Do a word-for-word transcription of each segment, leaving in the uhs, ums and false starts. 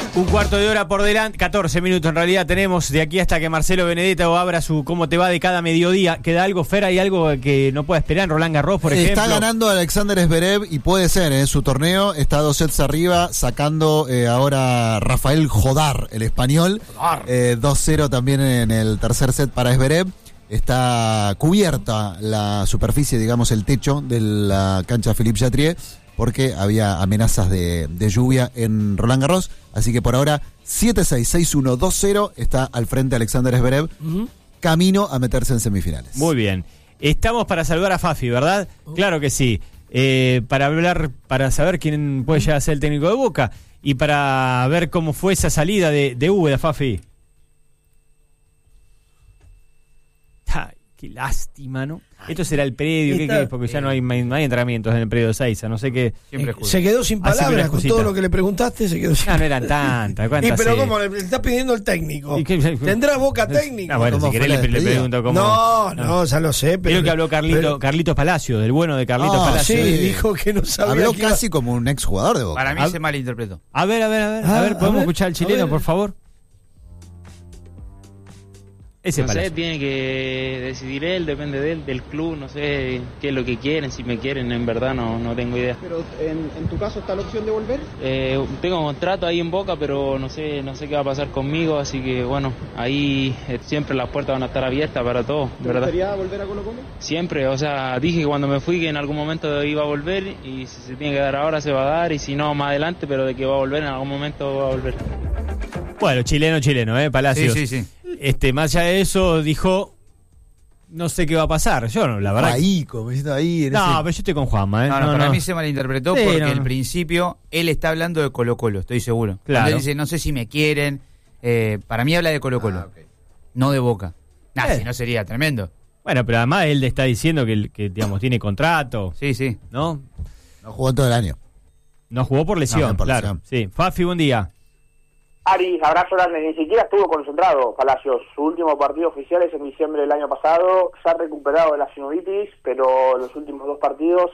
Un cuarto de hora por delante, catorce minutos en realidad tenemos de aquí hasta que Marcelo Benedetto abra su cómo te va de cada mediodía. ¿Queda algo, Fer? ¿Hay algo que no pueda esperar en Roland Garros, por ejemplo? Está ganando Alexander Zverev y puede ser en ¿eh? su torneo. Está dos sets arriba, sacando eh, ahora Rafael Jodar, el español. Eh, dos cero también en el tercer set para Zverev. Está cubierta la superficie, digamos, el techo de la cancha Philippe Chatrier, porque había amenazas de, de lluvia en Roland Garros. Así que por ahora, siete seis, seis uno, dos cero, está al frente Alexander Zverev, uh-huh. camino a meterse en semifinales. Muy bien. Estamos para saludar a Fafi, ¿verdad? Uh-huh. Claro que sí. Eh, para hablar, para saber quién puede llegar a ser el técnico de Boca y para ver cómo fue esa salida de, de Úbeda, Fafi. Ay, qué lástima, ¿no? Esto será el predio, ¿qué, qué? Porque ya no hay, no hay entrenamientos en el predio de Seiza, no sé qué. Eh, se quedó sin palabras con todo lo que le preguntaste, se quedó sin palabras. No, no eran tantas. ¿Cuántas? Y pero sí? ¿cómo? Le está pidiendo el técnico. ¿Tendrá Boca técnico? No, bueno, si querés le, le pregunto cómo. No, no, no, ya lo sé. Pero creo que habló Carlito, pero... Carlitos Palacio, del bueno de Carlitos oh, Palacio. Sí, dijo que no sabía. Habló que casi iba... como un exjugador de Boca. Para mí a... se malinterpretó. A ver, a ver, a ver. Ah, a ver, ¿podemos a ver, escuchar al chileno, por favor? Ese no Palacio. sé, tiene que decidir él, depende de él, del club, no sé qué es lo que quieren, si me quieren, en verdad no, no tengo idea. Pero en, en tu caso está la opción de volver. Eh, tengo contrato ahí en Boca, pero no sé, no sé qué va a pasar conmigo, así que bueno, ahí eh, siempre las puertas van a estar abiertas para todos, ¿Te ¿verdad? gustaría volver a Colo-Colo? Siempre, o sea, dije que cuando me fui que en algún momento iba a volver y si se tiene que dar ahora se va a dar y si no más adelante, pero de que va a volver en algún momento va a volver. Bueno, chileno, chileno, ¿eh? Palacios. Sí, sí, sí. Este, más allá de eso, dijo, no sé qué va a pasar. Yo no, la verdad. Ahí, como diciendo ahí. En no, ese... pero yo estoy con Juanma, ¿eh? No, no, no para no. mí se malinterpretó sí, porque no, al no. principio él está hablando de Colo-Colo, estoy seguro. Claro. Cuando él dice, no sé si me quieren. Eh, para mí habla de Colo-Colo, ah, okay. no de Boca. Nah, Eh. si no sería tremendo. Bueno, pero además él está diciendo que, que digamos, tiene contrato. Sí, sí. ¿No? No jugó todo el año. No jugó por lesión, no, por claro. lesión. Sí. Fafi, buen día. Ari, abrazo grande. Ni siquiera estuvo concentrado Palacios. Su último partido oficial es en diciembre del año pasado. Se ha recuperado de la sinusitis, pero los últimos dos partidos,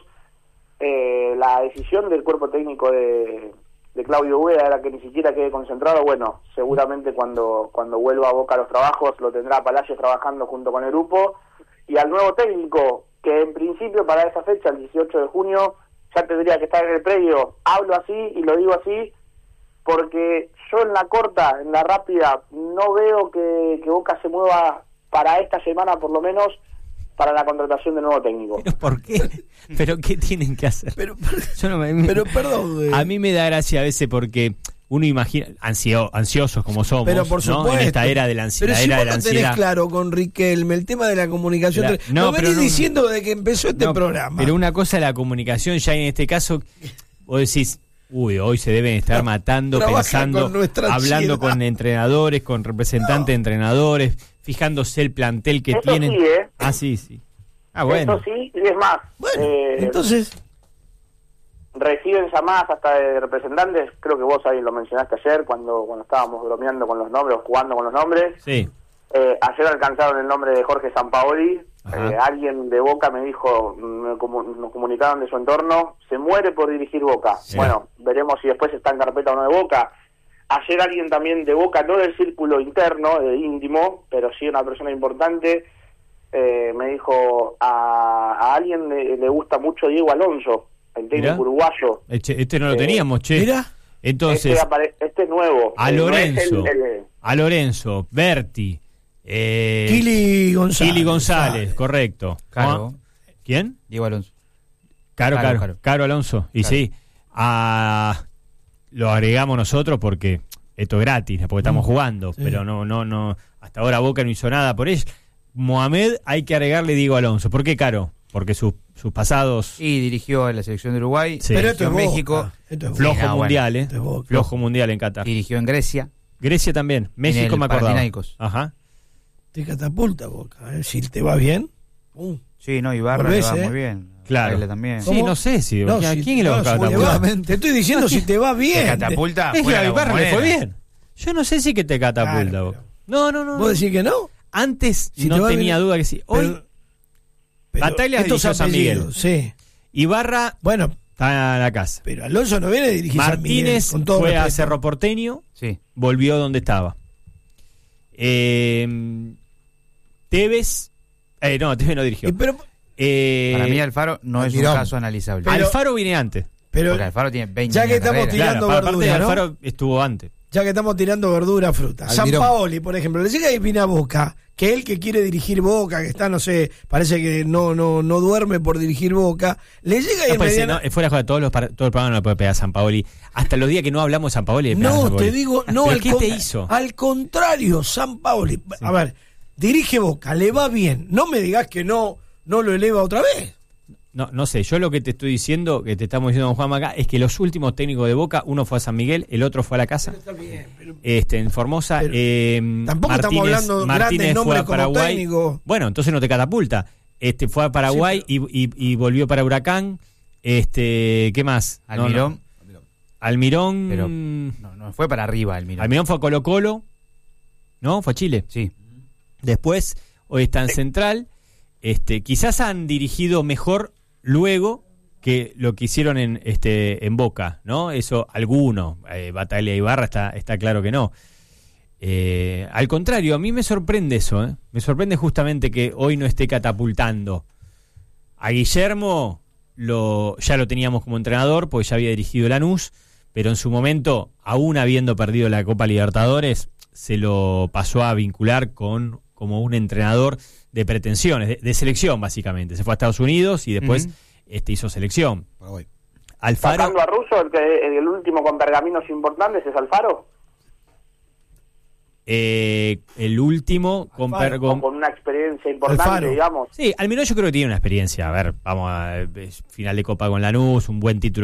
eh, la decisión del cuerpo técnico de, de Claudio Úbeda era que ni siquiera quede concentrado. Bueno, seguramente cuando, cuando vuelva a Boca a los trabajos lo tendrá Palacios trabajando junto con el grupo. Y al nuevo técnico, que en principio para esa fecha, el dieciocho de junio, ya tendría que estar en el predio. Hablo así y lo digo así porque yo en la corta, en la rápida, no veo que, que Boca se mueva para esta semana por lo menos para la contratación de nuevo técnico. ¿Pero por qué? ¿Pero qué tienen que hacer? Pero, yo no me, pero perdón. A mí me da gracia a veces porque uno imagina, ansio, ansiosos como somos, pero por supuesto, ¿no? En esta era de la, ansi- pero la si era vos de la no ansiedad. tenés claro con Riquelme el tema de la comunicación, La, no, no venís pero no, diciendo desde que empezó este no, programa. Pero una cosa es la comunicación, ya en este caso, vos decís, uy, hoy se deben estar matando, Trabaja pensando, con hablando ansiedad. con entrenadores, con representantes no. de entrenadores, fijándose el plantel que Eso tienen. Sí, ¿eh? Ah, sí, sí. Ah, bueno. Eso sí, y es más. Bueno, eh, entonces... Reciben llamadas hasta de representantes, creo que vos ahí lo mencionaste ayer, cuando cuando estábamos bromeando con los nombres, jugando con los nombres. Sí. Eh, ayer alcanzaron el nombre de Jorge Sampaoli. Eh, alguien de Boca me dijo, me comu- nos comunicaron de su entorno, se muere por dirigir Boca. Sí. Bueno, veremos si después está en carpeta o no de Boca. Ayer alguien también de Boca, no del círculo interno, de íntimo, pero sí una persona importante, eh, me dijo, a, a alguien le, le gusta mucho Diego Alonso, el técnico Mirá. uruguayo. Este, este no lo teníamos, che. Mira. Entonces, este, apare- este es nuevo. a Eh, no Lorenzo, es el- el- a Lorenzo, Berti, eh, Kili González. Kili González, correcto. Caro. ¿Ah? ¿Quién? Diego Alonso. Caro, Caro, Caro, Caro. Caro Alonso. Y Caro. sí, a, lo agregamos nosotros porque esto es gratis, porque estamos Mm, jugando, sí. pero no, no, no, hasta ahora Boca no hizo nada por él. Mohamed hay que agregarle Diego Alonso. ¿Por qué Caro? Porque sus, sus pasados Y dirigió a la selección de Uruguay, Sí. Pero esto dirigió es en Boca, México, esto es Boca. flojo Sí, no, mundial, bueno, ¿eh? esto es Boca. Flojo mundial en Qatar. dirigió en Grecia. Grecia también, México el me acordaba. Panathinaikos. Ajá. Te catapulta Boca, ¿eh? Si te va bien. Uh. Sí, no, Ibarra le Volvés, va ¿eh? muy bien. Claro. Baile también. Sí, no sé si. No, ¿a si- quién lo no, si te catapulta? va- Te estoy diciendo si te va bien. ¿Te catapulta? Es que Fuera a la Ibarra le fue bombonera. bien. Yo no sé si que te catapulta. Claro, Boca. No, no, no. ¿Vos decís que no? Antes Si no te va tenía bien- duda que sí. Hoy, Pero- pero Bataglia estos dirigió a San Miguel. apellidos, sí. Ibarra, Bueno, Está en la casa. Pero Alonso no viene a dirigir San Miguel, Martínez con todo fue a respeto. Cerro Porteño, Sí. volvió donde estaba. Eh, Tevez, eh, no, Tevez no dirigió. Y pero, Eh, Para mí Alfaro no es un Almirón. caso analizable. Pero- Alfaro viene antes. pero Porque Alfaro tiene veinte ya años que de estamos carrera. tirando Claro, aparte de verdura, ¿no? Alfaro estuvo antes. ya que estamos tirando verdura, fruta. San Almirón. Paoli, por ejemplo, le llega a Ipina Boca, que él que quiere dirigir Boca, que está, no sé, parece que no no no duerme por dirigir Boca, le llega a No ir puede ser, mediana- no, fuera de joda, todos los, par- todo el programa no le puede pegar a San Paoli. Hasta los días que no hablamos de San Paoli. le pegan a No, San te Paoli. digo, no, ¿Pero al ¿qué con- te hizo? Al contrario, San Paoli, a ver, dirige Boca, le va bien, no me digas que no no lo eleva otra vez. No, no sé, yo lo que te estoy diciendo, que te estamos diciendo con Juanma acá, es que los últimos técnicos de Boca, uno fue a San Miguel, el otro fue a la casa, Está bien, pero este, en Formosa. Pero eh, tampoco estamos hablando de grandes nombres como técnico. Bueno, entonces no te catapulta. Este, fue a Paraguay Sí, y, y- y volvió para Huracán. Este, ¿qué más? No, Almirón, no. Almirón. pero no, no fue para arriba Almirón. Almirón fue a Colo Colo, ¿no? Fue a Chile. Sí. Después, hoy está en Central. Este, quizás han dirigido mejor luego que lo que hicieron en este en Boca, ¿no? Eso, alguno. Eh, Bataglia Ibarra está, está claro que no. Eh, al contrario, a mí me sorprende eso, ¿eh? Me sorprende justamente que hoy no esté catapultando. A Guillermo lo, ya lo teníamos como entrenador, porque ya había dirigido Lanús, pero en su momento, aún habiendo perdido la Copa Libertadores, se lo pasó a vincular con como un entrenador de pretensiones, de, de selección básicamente. Se fue a Estados Unidos y después Ujú. este, hizo selección. Paraguay. Alfaro, Sacando a Russo, el, que, el último con pergaminos importantes es Alfaro, eh, el último con, Alfaro, per- o con- con una experiencia importante, Alfaro. digamos. Sí, Almirón yo creo que tiene una experiencia. A ver, vamos a es final de Copa con Lanús, un buen título